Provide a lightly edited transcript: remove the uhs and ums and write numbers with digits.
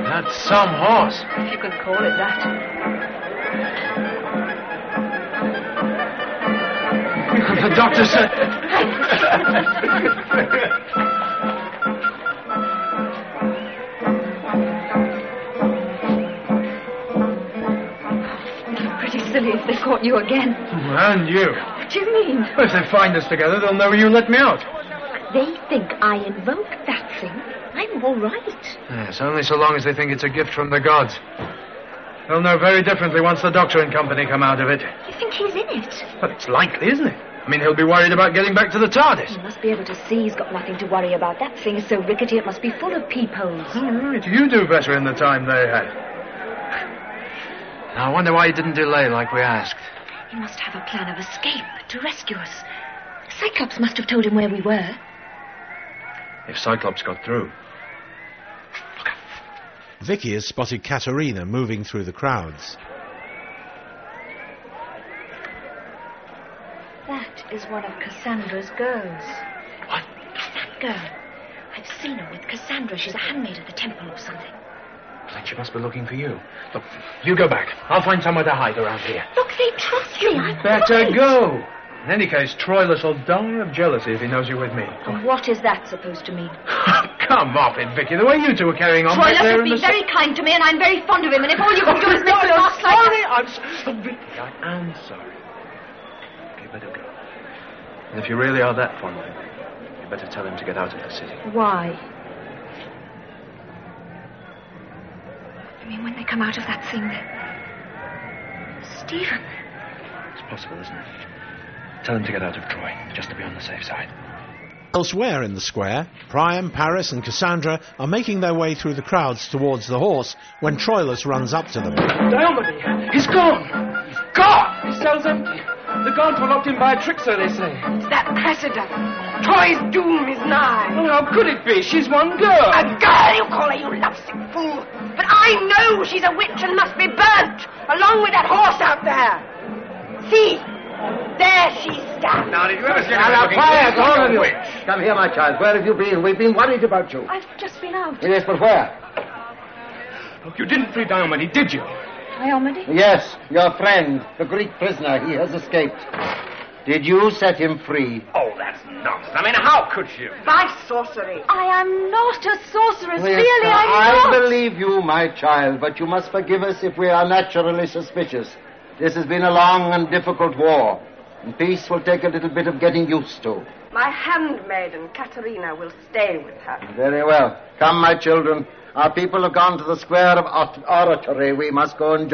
That's some horse. If you could call it that. The doctor said... Pretty silly if they caught you again. And you. What do you mean? Well, if they find us together, they'll know you let me out. They think I invoked that thing. I'm all right. Yes, only so long as they think it's a gift from the gods. They'll know very differently once the Doctor and company come out of it. You think he's in it? But it's likely, isn't it? I mean, he'll be worried about getting back to the TARDIS. He must be able to see he's got nothing to worry about. That thing is so rickety it must be full of peepholes. All right, you do better in the time they had. I wonder why he didn't delay like we asked. He must have a plan of escape to rescue us. Cyclops must have told him where we were. If Cyclops got through. Vicky has spotted Katerina moving through the crowds. That is one of Cassandra's girls. What? That girl. I've seen her with Cassandra. She's a handmaid at the temple or something. Then she must be looking for you. Look, you go back. I'll find somewhere to hide around here. Look, they trust me. I'm Better right. go. In any case, Troilus will die of jealousy if he knows you're with me. And what is that supposed to mean? Come off it, Vicky. The way you two are carrying on back Troilus there has in been the... very kind to me, and I'm very fond of him, and if all you can do is make me laugh like sorry. that... Vicky, I am sorry. You better go. And if you really are that fond of him, you better tell him to get out of the city. Why? I mean, when they come out of that thing, Stephen... It's possible, isn't it? Tell him to get out of Troy, just to be on the safe side. Elsewhere in the square, Priam, Paris and Cassandra are making their way through the crowds towards the horse when Troilus runs up to them. Diomede! He's gone! He's gone! His cell's empty. The guards were locked in by a trickster, they say. It's that Cressida. Troy's doom is nigh. Well, how could it be? She's one girl. A girl, you call her, you lovesick fool. But I know she's a witch and must be burnt, along with that horse out there. See? There she stands. Now, did you ever see Now, anything quiet, like all a of you. witch? Come here, my child. Where have you been? We've been worried about you. I've just been out. Yes, but where? Look, you didn't free Diomede, did you? Diomede? Yes, your friend, the Greek prisoner. He has escaped. Did you set him free? Oh, that's nonsense. I mean, how could you? By sorcery. I am not a sorceress. Yes, Really, I'm I not. believe you, my child, but you must forgive us if we are naturally suspicious. This has been a long and difficult war, and peace will take a little bit of getting used to. My handmaiden, Katerina, will stay with her. Very well. Come, my children. Our people have gone to the square of oratory. We must go and join